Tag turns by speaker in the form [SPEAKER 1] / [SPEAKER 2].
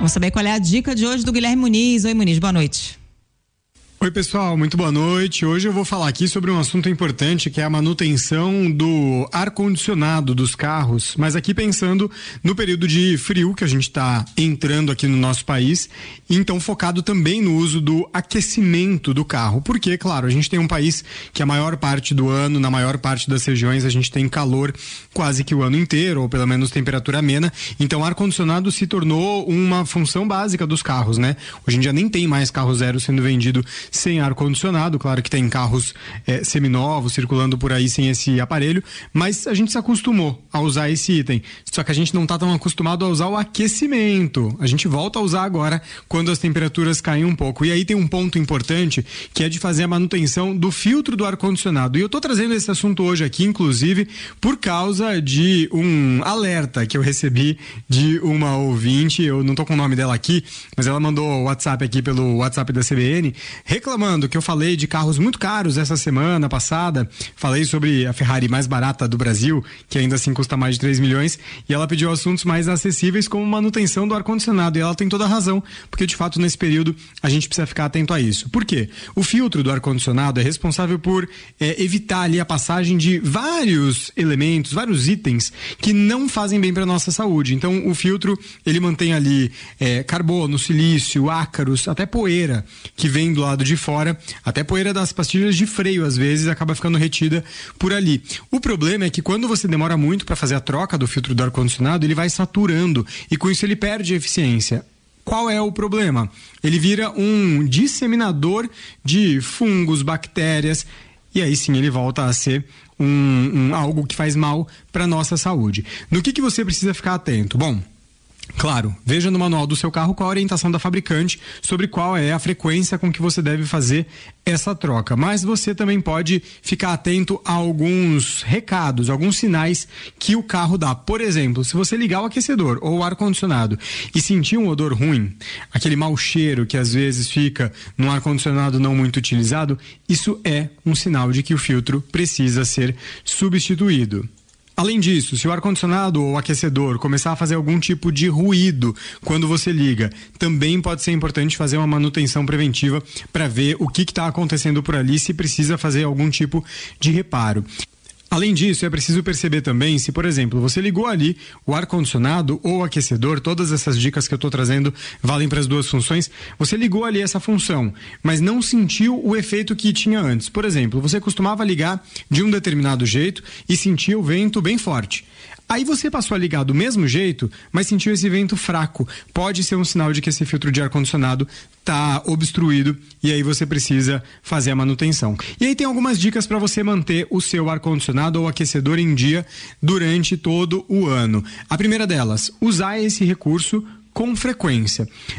[SPEAKER 1] Vamos saber qual é a dica de hoje do Guilherme Muniz. Oi, Muniz, boa noite.
[SPEAKER 2] Oi, pessoal, muito boa noite. Hoje eu vou falar aqui sobre um assunto importante, que é a manutenção do ar-condicionado dos carros, mas aqui pensando no período de frio que a gente está entrando aqui no nosso país, então focado também no uso do aquecimento do carro, porque, claro, a gente tem um país que a maior parte do ano, na maior parte das regiões, a gente tem calor quase que o ano inteiro, ou pelo menos temperatura amena, então o ar-condicionado se tornou uma função básica dos carros, né? Hoje em dia nem tem mais carro zero sendo vendido sem ar-condicionado, claro que tem carros seminovos circulando por aí sem esse aparelho, mas a gente se acostumou a usar esse item, só que a gente não está tão acostumado a usar o aquecimento. A gente volta a usar agora quando as temperaturas caem um pouco, e aí tem um ponto importante que é de fazer a manutenção do filtro do ar-condicionado, e eu estou trazendo esse assunto hoje aqui, inclusive, por causa de um alerta que eu recebi de uma ouvinte, eu não estou com o nome dela aqui, mas ela mandou o WhatsApp aqui pelo WhatsApp da CBN, reclamando que eu falei de carros muito caros essa semana passada, falei sobre a Ferrari mais barata do Brasil, que ainda assim custa mais de 3 milhões, e ela pediu assuntos mais acessíveis como manutenção do ar-condicionado, e ela tem toda a razão, porque de fato nesse período a gente precisa ficar atento a isso. Por quê? O filtro do ar-condicionado é responsável por evitar ali a passagem de vários elementos, vários itens que não fazem bem para a nossa saúde. Então o filtro, ele mantém ali carbono, silício, ácaros, até poeira que vem do lado de fora, até poeira das pastilhas de freio às vezes acaba ficando retida por ali. O problema é que quando você demora muito para fazer a troca do filtro do ar-condicionado, ele vai saturando e com isso ele perde eficiência. Qual é o problema? Ele vira um disseminador de fungos, bactérias, e aí sim ele volta a ser algo que faz mal para nossa saúde. No que você precisa ficar atento? Bom, claro, veja no manual do seu carro qual a orientação da fabricante sobre qual é a frequência com que você deve fazer essa troca, mas você também pode ficar atento a alguns recados, alguns sinais que o carro dá. Por exemplo, se você ligar o aquecedor ou o ar-condicionado e sentir um odor ruim, aquele mau cheiro que às vezes fica no ar-condicionado não muito utilizado, isso é um sinal de que o filtro precisa ser substituído. Além disso, se o ar-condicionado ou o aquecedor começar a fazer algum tipo de ruído quando você liga, também pode ser importante fazer uma manutenção preventiva para ver o que está acontecendo por ali, se precisa fazer algum tipo de reparo. Além disso, é preciso perceber também se, por exemplo, você ligou ali o ar-condicionado ou o aquecedor, todas essas dicas que eu estou trazendo valem para as duas funções, você ligou ali essa função, mas não sentiu o efeito que tinha antes. Por exemplo, você costumava ligar de um determinado jeito e sentia o vento bem forte. Aí você passou a ligar do mesmo jeito, mas sentiu esse vento fraco. Pode ser um sinal de que esse filtro de ar-condicionado está obstruído e aí você precisa fazer a manutenção. E aí tem algumas dicas para você manter o seu ar-condicionado ou aquecedor em dia durante todo o ano. A primeira delas, usar esse recurso com frequência.